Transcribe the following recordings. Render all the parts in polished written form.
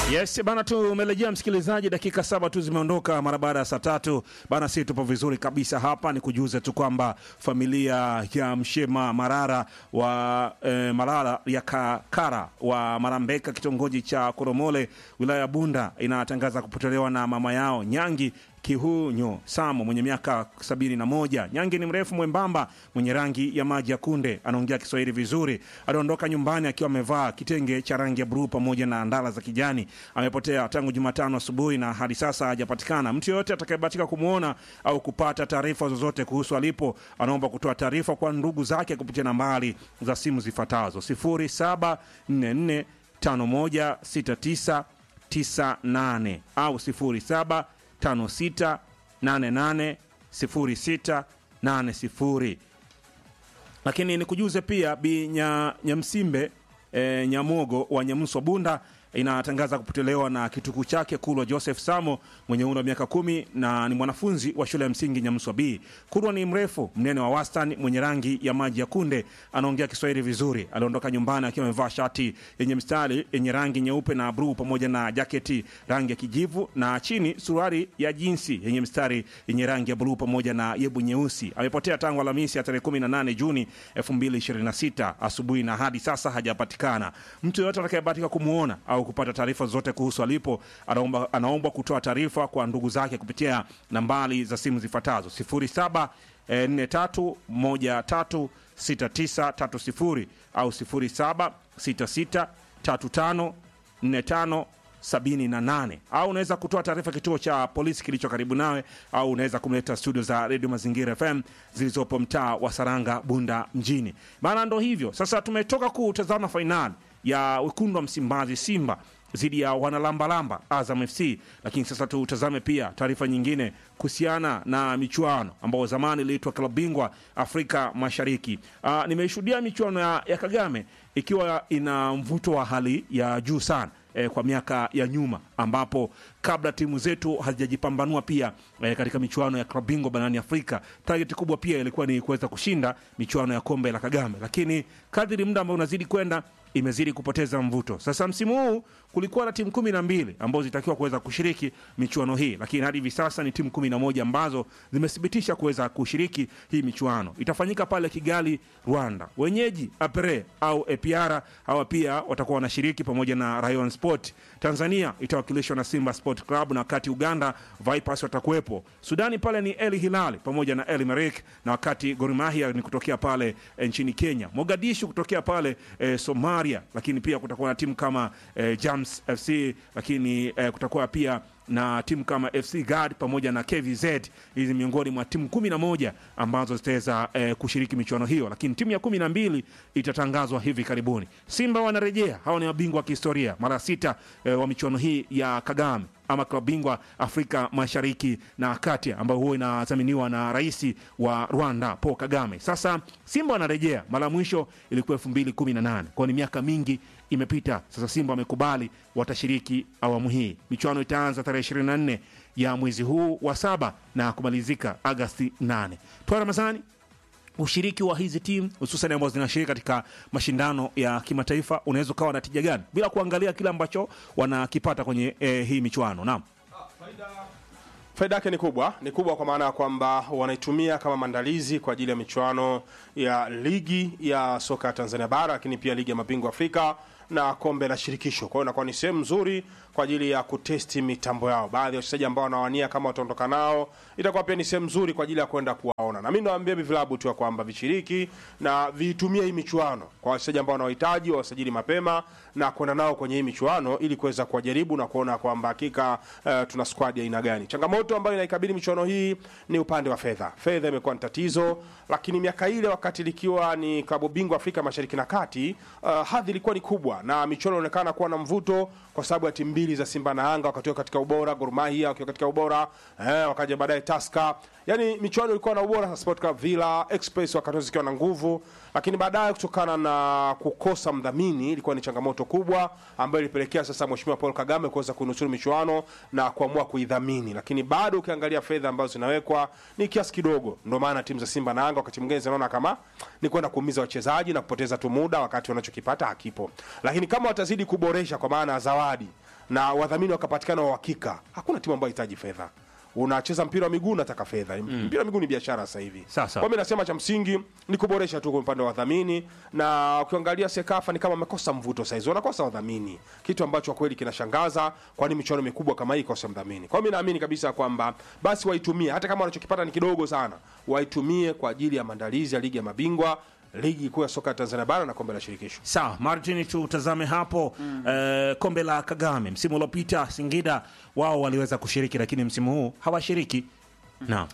Yes, bana tumelejea msikilizaji, dakika 7 tu zimeondoka mara baada ya saa 3. Bana sisi tupo vizuri kabisa hapa, ni kujuze tu kwamba familia ya Mshema Marara wa Marara ya Kakara wa Marambeka kitongoji cha Koromole wilaya ya Bunda inatangaza kupotelewa na mama yao Nyangi Kihunyo Samo mwenye miaka 71. Nyangi ni mrefu mwembamba mwenye rangi ya maji ya kunde, anaongea Kiswahili vizuri. Aliondoka nyumbani akiwa amevaa kitenge cha rangi ya blue pamoja na ndala za kijani. Amepotea tangu Jumatano asubuhi na hadi sasa hajapatikana. Mtu yote atakayebahatika kumuona au kupata taarifa zozote kuhusu alipo, anaomba kutoa taarifa kwa ndugu zake kupitia nambari za simu zifuatazo: 0744516998 au 0656880680. Lakini nikujuze pia Bi Nyamsimbe Nyamogo wa Nyamuso Bunda inatangaza kupotelewa na kituku chake Kulwa Joseph Samo mwenye umri wa miaka 10 na ni mwanafunzi wa shule ya msingi Nyamuso B. Kulwa ni mrefu, mnene wa wastani, mwenye rangi ya maji ya kunde, anaongea Kiswahili vizuri. Aliondoka nyumbani akiwa amevaa shati yenye mistari yenye rangi nyeupe na blue pamoja na jaketi rangi ya kijivu na chini suruali ya jinsi yenye mistari yenye rangi ya blue pamoja na yebu nyeusi. Amepotea tangu Alhamisi ya tarehe 18 Juni 2026 asubuhi na hadi sasa hajapatikana. Mtu yote atakayebahatika kumuona au kupata taarifa zote kuhusu alipo, anaomba kutoa taarifa kwa ndugu zake kupitia nambari za simu zifuatazo: 0743136930 au 0766354578 au unaweza kutoa taarifa kituo cha polisi kilicho karibu nawe, au unaweza kumleta studio za Radio Mazingira FM zilizopo mtaa wa Saranga Bunda mjini. Maana ndo hivyo. Sasa tumetoka kutazama finali ya wekundu wa Msimbazi Simba zidi ya wanalambalamba Azam FC, lakini sasa tutazame pia taarifa nyingine kuhusiana na michuano ambayo zamani iliitwa Klabu Bingwa Afrika Mashariki. Nimeshuhudia michuano ya Kagame ikiwa ina mvuto wa hali ya juu sana kwa miaka ya nyuma, ambapo kabla timu zetu hazijajipambanua pia katika michuano ya Klabu Bingwa barani Afrika, target kubwa pia ilikuwa ni kuweza kushinda michuano ya kombe la Kagame, lakini kadri muda ambao unazidi kwenda imezidi kupoteza mvuto. Sasa msimu huu kulikuwa na timu 12 ambazo zitakiwa kuweza kushiriki michuano hii, lakini hadi hivi sasa ni timu 11 ambazo zimethibitisha kuweza kushiriki hii michuano. Itafanyika pale Kigali, Rwanda. Wenyeji Apre au APR hawa pia watakuwa wanashiriki pamoja na Rayon Sport. Tanzania itawakilishwa na Simba Sport Club, na wakati Uganda Vipers watakuwepo. Sudani pale ni El Hilal pamoja na El Merreikh, na wakati Gor Mahia ni kutokea pale nchini Kenya. Mogadishu kutokea pale Somalia, lakini pia kutakuwa na timu kama Jams FC, lakini kutakuwa pia na timu kama FC Guard pamoja na KVZ. Hizi miongoni mwa timu 11 ambazo zitaweza kushiriki michuano hiyo, lakini timu ya 12 itatangazwa hivi karibuni. Simba wanarejea, hawa ni mabingwa wa kihistoria mara 6 wa michuano hii ya Kagame ama Klabu Bingwa Afrika Mashariki na Kati, ambayo huwa inadhaminiwa na rais wa Rwanda Paul Kagame. Sasa Simba wanarejea, mara mwisho ilikuwa 2018, kwa ni miaka mingi imepita. Sasa Simba wamekubali watashiriki awamu hii. Michuano itaanza tarehe 24 ya mwezi huu wa 7 na kumalizika Agosti 8. Toa Ramadhani, ushiriki wa hizi timu hususan ambazo zinashiriki katika mashindano ya kimataifa unaweza kuwa na tija gani bila kuangalia kile ambacho wanakipata kwenye hii michuano? Naam, faida yake ni kubwa kwa maana ya kwamba wanaitumia kama maandalizi kwa ajili ya michuano ya ligi ya soka ya Tanzania bara, lakini pia ligi ya mabingwa Afrika na kombe la shirikisho. Kwa hiyo inakuwa ni sehemu nzuri kwa ajili ya kutesti mitambo yao. Baadhi ya wachezaji ambao wanawania kama wataondoka nao, itakuwa pia ni sehemu nzuri kwa ajili ya kwenda kuwaona. Na mimi nawaambia vilabu tu kwamba vishiriki na vitumie hii michuano kwa wachezaji ambao wanahitaji, wasajili mapema na kwenda nao kwenye hii michuano ili kuweza kuwajaribu na kuona kwamba hakika tuna squad ya aina gani. Changamoto ambayo inaikabili michuano hii ni upande wa fedha. Fedha imekuwa ni tatizo, lakini miaka ile wakati likiwa ni Klabu Bingwa Afrika Mashariki na Kati, hadhi ilikuwa ni kubwa na michuano inaonekana kuwa na mvuto kwa sababu ya timu mbili za Simba na Yanga wakati katika ubora, Gor Mahia wakiwa katika ubora, wakaja baadaye Tusker. Yani michuano ilikuwa na ubora. Sasa Sport Club Villa Express wakati zikiwa na nguvu, lakini baadaye kutokana na kukosa mdhamini ilikuwa ni changamoto kubwa ambayo ilipelekea sasa Mheshimiwa Paul Kagame kuweza kunusuru michuano na kuamua kuidhamini. Lakini bado ukiangalia fedha ambazo zinawekwa ni kiasi kidogo, ndio maana timu za Simba na Yanga wakati mwingine zinaona kama ni kwenda kuumiza wachezaji na kupoteza tu muda wakati wanachokipata hakipo. Lakini kama watazidi kuboresha kwa maana zawadi na wadhamini wakapatikana wa uhakika, hakuna timu ambayo inahitaji fedha. Unacheza mpira wa miguu unataka fedha. Mpira wa miguu ni biashara sasa hivi. Sasa. Kwa mimi nasema cha msingi ni kuboresha tu kwa upande wa wadhamini, na ukiangalia Sekafa ni kama wamekosa mvuto sasa hizo. Wanakosa wadhamini. Kitu ambacho kwa kweli kinashangaza, kwani michuano mikubwa kama hii ikosa mdhamini. Kwa mimi naamini kabisa kwamba basi waitumie, hata kama wanachokipata ni kidogo sana, waitumie kwa ajili ya maandalizi ya ligi ya mabingwa, ligi kuu ya soka ya Tanzania bara na kombe la shirikisho. Sawa, Martin, tutazame hapo kombe la Kagame. Msimu uliopita Singida wao waliweza kushiriki, lakini msimu huu hawashiriki. Naam.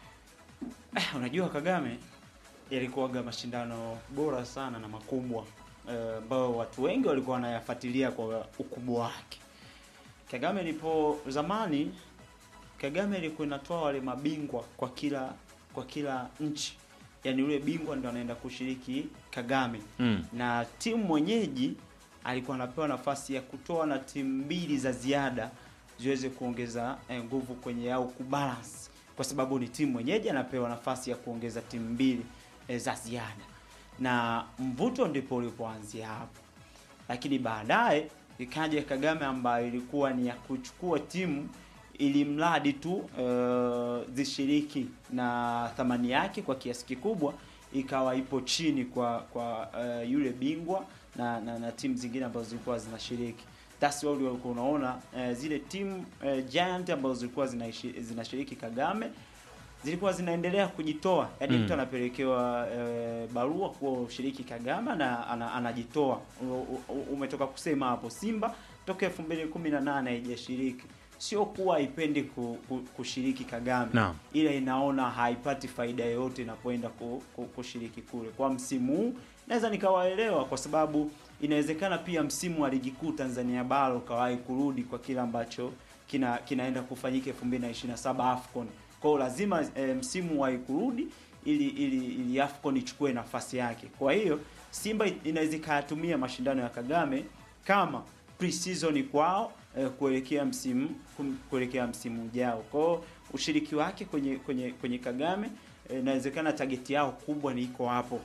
Unajua Kagame yalikuwaga mashindano bora sana na makubwa ambao watu wengi walikuwa wanayafuatilia kwa ukubwa wake. Kagame ilipo zamani, Kagame ilikuwa inatoa wale mabingwa kwa kila nchi. Yaani yule bingwa ndo anaenda kushiriki Kagame. Na timu mwenyeji alikuwa anapewa nafasi ya kutoa na timu mbili za ziada ziweze kuongeza nguvu kwenye au kubalance, kwa sababu ni timu mwenyeji anapewa nafasi ya kuongeza timu mbili za ziada. Na mvuto ndipo ulipoanzia hapo. Lakini baadaye ikaja Kagame ambayo ilikuwa ni ya kuchukua timu ili mradi tu zishiriki, na thamani yake kwa kiasi kikubwa ikawa ipo chini kwa yule bingwa na timu zingine ambazo zilikuwa zinashiriki. That's why ulikuwa unaona zile timu giant ambazo zilikuwa zinashiriki Kagame zilikuwa zinaendelea kujitoa. Yaani mtu anapelekewa barua kwa ushiriki Kagame na anajitoa. Umetoka kusema hapo Simba toka 2018 haijashiriki. Sio kuwa haipendi kushiriki Kagame, no. Ila inaona haipati faida yoyote inapoenda kushiriki kule. Kwa msimu huu naweza nikawaelewa, kwa sababu inawezekana pia msimu wa ligi kuu Tanzania bara ukawahi kurudi kwa kila ambacho kinaenda kufanyika 2027 AFCON. Kwa hiyo lazima msimu wahi kurudi ili AFCON ichukue nafasi yake. Kwa hiyo Simba inaweza kutumia mashindano ya Kagame kama pre-season kwao kuelekea msimu ujao. Kwa hiyo ushiriki wake kwenye Kagame inawezekana target yao kubwa ni iko hapo.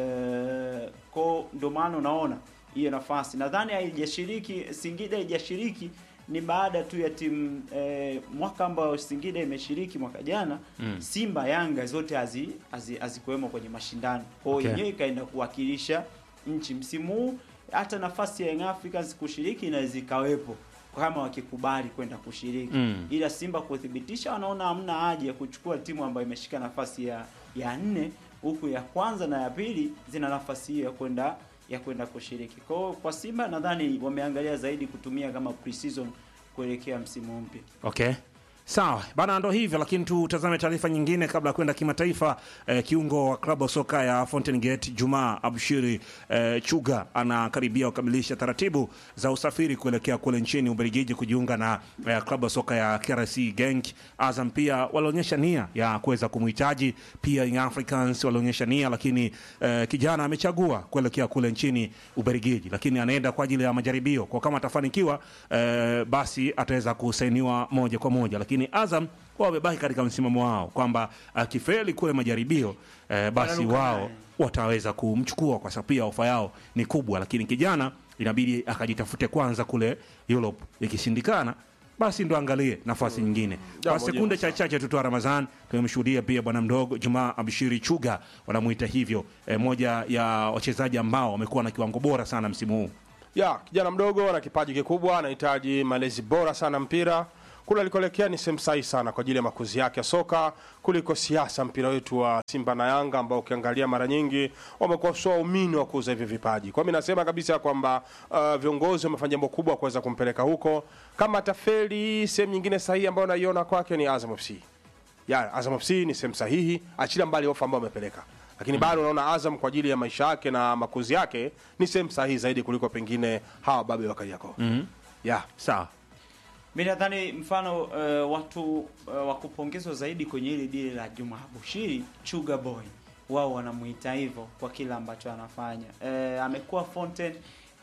Kwa ndio maana unaona hiyo nafasi. Nadhani haijashiriki, Singida haijashiriki ni baada tu ya timu mwaka ambao Singida imeshiriki mwaka jana, Simba Yanga zote hazikuwemo kwenye mashindano. Kwa hiyo yenyewe ikaenda kuwakilisha nchi msimu huu. Hata nafasi ya Young Africans kushiriki inaweza ikawepo kama wakikubali kwenda kushiriki. Ila Simba kuthibitisha wanaona hamna haja ya kuchukua timu ambayo imeshika nafasi ya 4, huku ya kwanza na ya pili zina nafasi hiyo ya kwenda kushiriki. Kwa Simba nadhani wameangalia zaidi kutumia kama pre-season kuelekea msimu mpya. Okay. Sawa, bana ndo hivyo, lakini tutazame taarifa nyingine kabla ya kwenda kimataifa. Kiungo wa klabu soka ya Fountain Gate Juma Abshiri Chuga anakaribia kukamilisha taratibu za usafiri kuelekea kule nchini Ubelgiji kujiunga na klabu soka ya KRC Genk. Azam pia walionyesha nia ya kuweza kumhitaji, pia Young Africans walionyesha nia, lakini kijana amechagua kuelekea kule nchini Ubelgiji, lakini anaenda kwa ajili ya majaribio. Kwa kama atafanikiwa basi ataweza kusainiwa moja kwa moja, lakini Azam wamebaki katika msimamo wao kwamba akifeli kule majaribio basi wao wataweza kumchukua, kwa sababu pia ofa yao ni kubwa. Lakini kijana inabidi akajitafute kwanza kule Europe, ikishindikana basi ndo angalie nafasi nyingine. Kwa sekunde chache tutoa Ramadhan, tumemshuhudia pia bwana mdogo Juma Abshiri Chuga, wanamuita hivyo, moja ya wachezaji ambao wamekuwa na kiwango bora sana msimu huu. Kijana mdogo ana kipaji kikubwa, anahitaji malezi bora sana mpira. Kule alikoelekea ni sehemu sahihi sana kwa ajili ya makuzi yake ya soka kuliko siasa mpira wetu wa Simba na Yanga ambao ukiangalia mara nyingi wamekuwa sio waumini wa kuuza hivi vipaji. Kwa mimi nasema kabisa kwamba viongozi wamefanya jambo kubwa kuweza kumpeleka huko. Kama atafeli, sehemu nyingine sahihi ambayo naiona kwake ni Azam FC. Azam FC ni sehemu sahihi, achilia mbali ofa ambayo amepeleka. Lakini bado unaona Azam kwa ajili ya maisha yake na makuzi yake ni sehemu sahihi zaidi kuliko pengine hawa babe wa Kariakoo. Sawa. Mimi nadhani mfano watu wa kupongezwa zaidi kwenye ile dili la Juma Abushiri Chuga Boy, wao wanamuita hivyo kwa kila ambacho anafanya. Amekuwa Fountain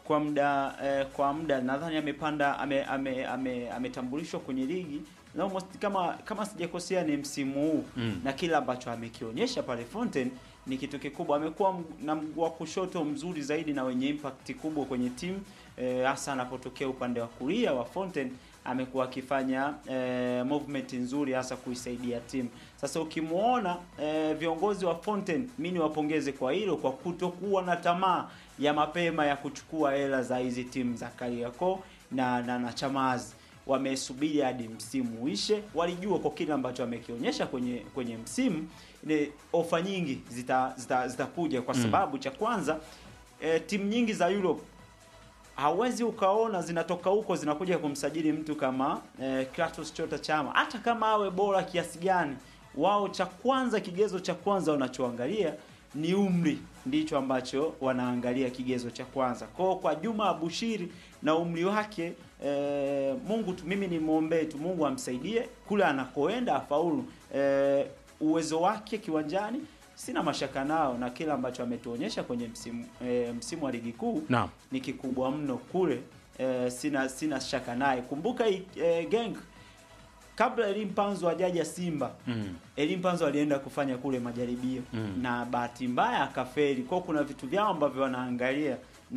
kwa muda nadhani amepanda ametambulishwa kwenye ligi almost kama sijakosea ni msimu huu, na kila ambacho amekionyesha pale Fountain ni kitu kikubwa. Amekuwa na mguu wa kushoto mzuri zaidi na wenye impact kubwa kwenye timu, hasa anapotokea upande wa kulia wa Fontaine amekuwa akifanya movement nzuri hasa kuisaidia timu. Sasa ukimuona viongozi wa Fontaine, mimi niwapongeze kwa hilo, kwa kutokuwa na tamaa ya mapema ya kuchukua hela za hizi timu za Kariakoo na Chamazi. Wamesubiri hadi msimu uishe, walijua kwa kile ambacho amekionyesha kwenye msimu ile ofa nyingi zitakuja kwa sababu cha kwanza timu nyingi za Europe hawezi ukaona zinatoka huko zinakuja kumsajili mtu kama Kratos Chota Chama, hata kama awe bora kiasi gani. Wao cha kwanza, kigezo cha kwanza wanachoangalia ni umri, ndicho ambacho wanaangalia kigezo cha kwanza. Kwa Juma Abushiri na umri wake, Mungu tu, mimi nimwombee tu Mungu amsaidie kule anakoenda afaulu. Uwezo wake kiwanjani sina mashaka nao, na kila ambacho ametuonyesha kwenye msimu wa ligi kuu ni kikubwa mno kule. Sina shaka naye. Kumbuka Gang kabla Elimpanzo ajaja Simba, Elimpanzo alienda kufanya kule majaribio na bahati mbaya akafeli. Kwa kuna vitu vyao ambavyo wanaangalia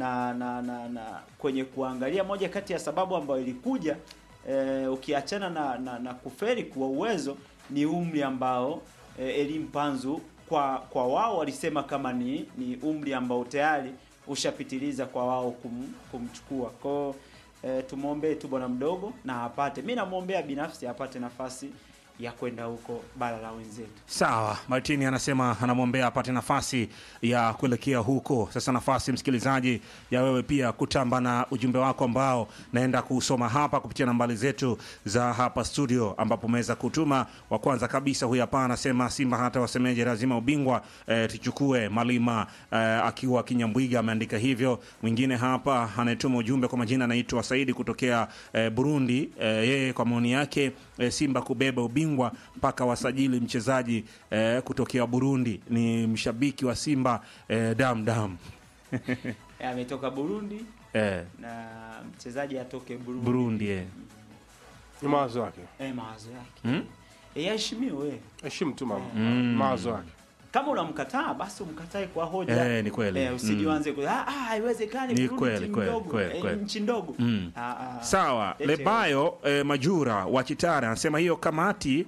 na kwenye kuangalia, moja kati ya sababu ambayo ilikuja ukiachana na kufeli kwa uwezo ni umri ambao Elimpanzo kwa wao walisema kama ni umri ambao tayari ushapitiliza kwa wao kumchukua. Kwa tumuombe tu bwana mdogo na apate, mimi namuombea binafsi apate nafasi ya kwenda huko bara la wenzetu. Sawa, Martini anasema anamwombea apate nafasi ya kuelekea huko. Sasa nafasi msikilizaji ya wewe pia kutamba na ujumbe wako ambao naenda kusoma hapa kupitia nambari zetu za hapa studio, ambapo umeweza kutuma. Wa kwanza kabisa huyu hapa anasema Simba hata wasemeje lazima ubingwa tuchukue. Malima akiwa Kinyambwiga ameandika hivyo. Mwingine hapa anayetuma ujumbe kwa majina anaitwa Saidi kutokea Burundi. Yeye kwa maoni yake Simba kubeba ubingwa mpaka wasajili mchezaji kutokea Burundi. Ni mshabiki wa Simba dam ametoka Burundi na mchezaji atoke Burundi ni mawazo yake. Mawazo yake yaheshimiwe, heshimu tu mawazo yake. Kama unamkataa basi umkatae kwa hoja. Ni kweli. Usijianze haiwezekani, ni kweli nchi ndogo. Sawa. Lebayo Majura wa Chitara anasema hiyo kamati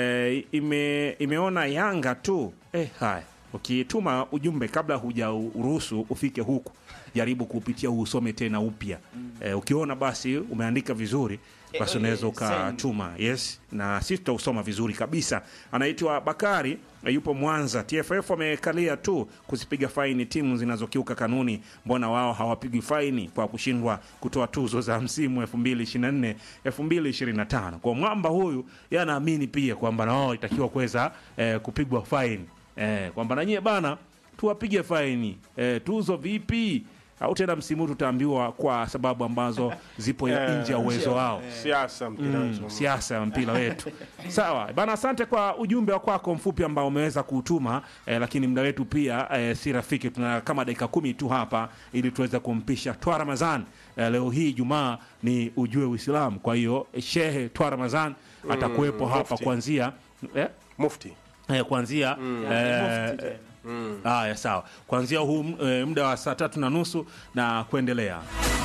imeona Yanga tu. Haya, ukituma ujumbe kabla hujauruhusu ufike huku, jaribu kupitia usome tena upya. Ukiona basi umeandika vizuri, basi unaweza ukatuma. Yes, na sisi tutausoma vizuri kabisa. Anaitwa Bakari, yupo Mwanza. TFF wamekalia tu kuzipiga faini timu zinazokiuka kanuni. Mbona wao hawapigi faini kwa kushindwa kutoa tuzo za msimu 2024 2025? Kwa mwamba huyu yanaamini pia kwamba na wao itakiwa kuweza kupigwa faini, kwamba na nyie bana tuwapige faini. Tuzo vipi? Au tena msimu tutaambiwa kwa sababu ambazo zipo nje ya uwezo wao. Siasa ya mpira wetu. Sawa bana, asante kwa ujumbe wako mfupi ambao umeweza kutuma, lakini muda wetu pia si rafiki. Tuna kama dakika 10 tu hapa ili tuweze kumpisha Twa Ramadhan. Leo hii Jumaa ni ujue Uislamu, kwa hiyo Shehe Twa Ramadhan atakuwepo hapa kuanzia mufti kuanzia haya sawa, kuanzia huu muda wa saa 3:30 na kuendelea.